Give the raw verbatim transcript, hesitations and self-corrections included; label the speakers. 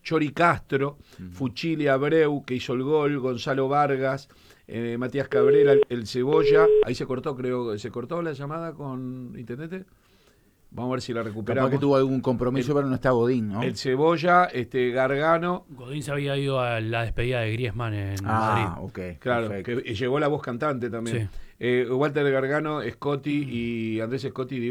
Speaker 1: Chori Castro,
Speaker 2: Uh-huh.
Speaker 1: Fuchili Abreu, que hizo el gol, Gonzalo Vargas, eh, Matías Cabrera, el, el Cebolla. Ahí se cortó, creo, ¿se cortó la llamada con Intendente? Vamos a ver si la recuperamos.
Speaker 2: Capaz que tuvo algún compromiso,
Speaker 1: el,
Speaker 2: pero no está Godín, ¿no?
Speaker 1: El Cebolla, este Gargano.
Speaker 3: Godín se había ido a la despedida de Griezmann en
Speaker 2: Ah,
Speaker 3: Madrid.
Speaker 2: ok.
Speaker 1: Claro,
Speaker 2: Perfecto.
Speaker 1: que llegó la voz cantante también.
Speaker 3: Sí.
Speaker 1: Eh, Walter Gargano, Scotti y Andrés Scotti